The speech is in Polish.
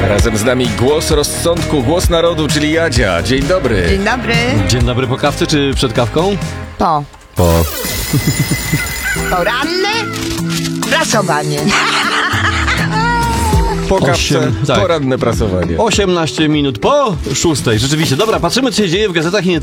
Razem z nami głos rozsądku, głos narodu, czyli Jadzia. Dzień dobry. Dzień dobry. Dzień dobry po kawce czy przed kawką? Po. Poranne prasowanie. Po kawce, tak. poranne prasowanie. 18 minut po 6. Rzeczywiście. Dobra, patrzymy, co się dzieje w gazetach i nie